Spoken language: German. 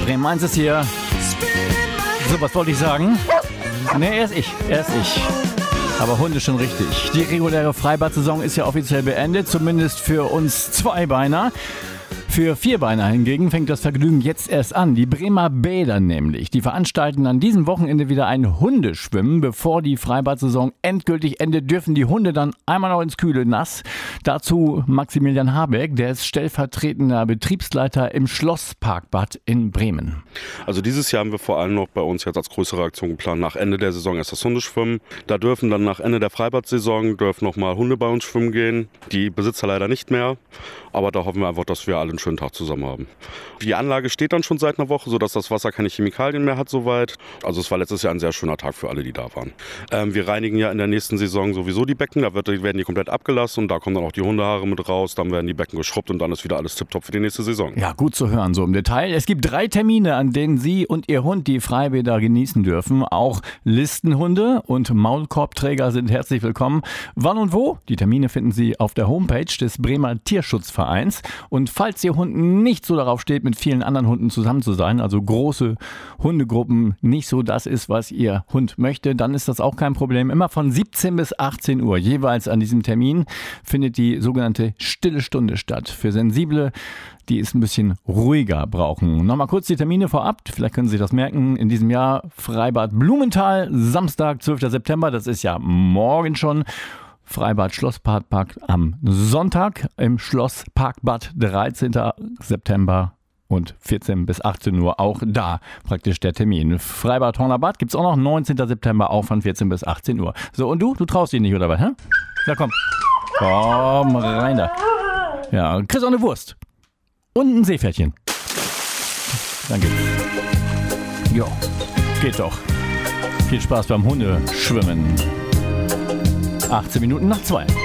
Bremen 1 ist hier. So, was wollte ich sagen? Ne, erst ich. Aber Hund ist schon richtig. Die reguläre Freibad-Saison ist ja offiziell beendet, zumindest für uns Zweibeiner. Für Vierbeiner hingegen fängt das Vergnügen jetzt erst an. Die Bremer Bäder nämlich. Die veranstalten an diesem Wochenende wieder ein Hundeschwimmen. Bevor die Freibad-Saison endgültig endet, dürfen die Hunde dann einmal noch ins kühle Nass. Dazu Maximilian Habeck, der ist stellvertretender Betriebsleiter im Schlossparkbad in Bremen. Also dieses Jahr haben wir vor allem noch bei uns jetzt als größere Aktion geplant, nach Ende der Saison erst das Hundeschwimmen. Da dürfen dann nach Ende der Freibad-Saison noch mal Hunde bei uns schwimmen gehen. Die Besitzer leider nicht mehr. Aber da hoffen wir einfach, dass wir alle einen schönen Tag zusammen haben. Die Anlage steht dann schon seit einer Woche, sodass das Wasser keine Chemikalien mehr hat soweit. Also es war letztes Jahr ein sehr schöner Tag für alle, die da waren. Wir reinigen ja in der nächsten Saison sowieso die Becken. Da werden die komplett abgelassen und da kommen dann auch die Hundehaare mit raus. Dann werden die Becken geschrubbt und dann ist wieder alles tipptopp für die nächste Saison. Ja, gut zu hören, so im Detail. Es gibt 3 Termine, an denen Sie und Ihr Hund die Freibäder genießen dürfen. Auch Listenhunde und Maulkorbträger sind herzlich willkommen. Wann und wo? Die Termine finden Sie auf der Homepage des Bremer Tierschutzvereins. Und falls Ihr Hund nicht so darauf steht, mit vielen anderen Hunden zusammen zu sein, also große Hundegruppen nicht so das ist, was Ihr Hund möchte, dann ist das auch kein Problem. Immer von 17 bis 18 Uhr jeweils an diesem Termin findet die sogenannte Stille Stunde statt. Für Sensible, die es ein bisschen ruhiger brauchen. Nochmal kurz die Termine vorab, vielleicht können Sie das merken. In diesem Jahr Freibad Blumenthal, Samstag, 12. September, das ist ja morgen schon. Freibad Schlossparkbad am Sonntag, im Schlossparkbad 13. September und 14 bis 18 Uhr auch da praktisch der Termin. Freibad Hornerbad gibt es auch noch 19. September auch von 14 bis 18 Uhr. So, und du traust dich nicht, oder was? Hä? Na komm. Komm rein da. Ja, kriegst auch eine Wurst. Und ein Seepferdchen. Danke. Jo, geht doch. Viel Spaß beim Hundeschwimmen. 18 Minuten nach 2.